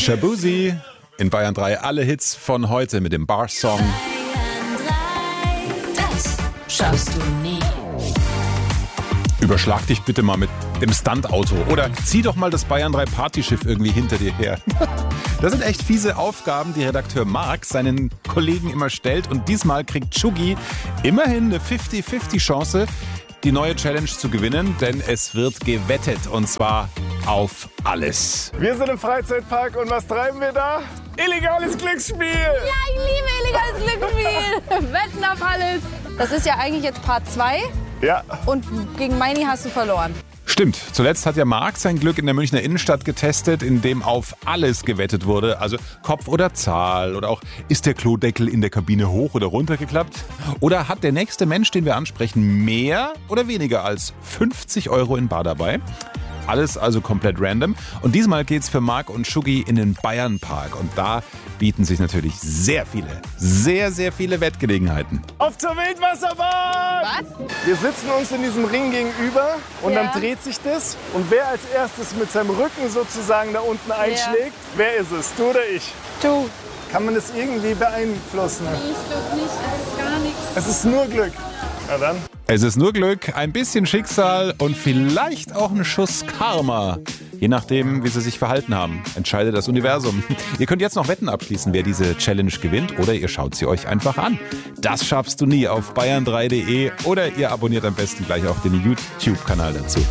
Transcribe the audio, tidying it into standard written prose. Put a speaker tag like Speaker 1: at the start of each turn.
Speaker 1: Shabuzi in Bayern 3. Alle Hits von heute mit dem Bar-Song.
Speaker 2: Das schaffst du nie.
Speaker 1: Überschlag dich bitte mal mit dem Stuntauto oder zieh doch mal das Bayern 3 Partyschiff irgendwie hinter dir her. Das sind echt fiese Aufgaben, die Redakteur Marc seinen Kollegen immer stellt. Und diesmal kriegt Chugi immerhin eine 50-50 Chance, die neue Challenge zu gewinnen, denn es wird gewettet und zwar auf alles.
Speaker 3: Wir sind im Freizeitpark und was treiben wir da? Illegales Glücksspiel!
Speaker 4: Ja, ich liebe illegales Glücksspiel. Wetten auf alles. Das ist ja eigentlich jetzt Part 2
Speaker 3: Ja.
Speaker 4: und gegen Meini hast du verloren.
Speaker 1: Stimmt, zuletzt hat ja Marc sein Glück in der Münchner Innenstadt getestet, in dem auf alles gewettet wurde. Also Kopf oder Zahl oder auch ist der Klodeckel in der Kabine hoch oder runter geklappt? Oder hat der nächste Mensch, den wir ansprechen, mehr oder weniger als 50 € in bar dabei? Alles also komplett random. Und diesmal geht's für Marc und Schugi in den Bayernpark. Und da bieten sich natürlich sehr viele Wettgelegenheiten.
Speaker 3: Auf zur Wildwasserbahn!
Speaker 4: Was?
Speaker 3: Wir sitzen uns in diesem Ring gegenüber und
Speaker 4: Ja.
Speaker 3: dann dreht sich das. Und wer als erstes mit seinem Rücken sozusagen da unten einschlägt, wer ist es? Du oder ich?
Speaker 4: Du.
Speaker 3: Kann man das irgendwie beeinflussen?
Speaker 4: Ich glaube nicht, es ist gar nichts.
Speaker 3: Es ist nur Glück. Na dann.
Speaker 1: Es ist nur Glück, ein bisschen Schicksal und vielleicht auch ein Schuss Karma. Je nachdem, wie sie sich verhalten haben, entscheidet das Universum. Ihr könnt jetzt noch Wetten abschließen, wer diese Challenge gewinnt, oder ihr schaut sie euch einfach an. Das schaffst du nie auf bayern3.de oder ihr abonniert am besten gleich auch den YouTube-Kanal dazu.